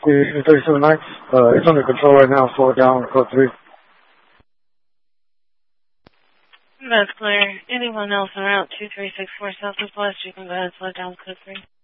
379, it's under control right now. Slow it down. Code 3. That's clear. Anyone else on route 2364 Southwest, you can go ahead and slow down code 3.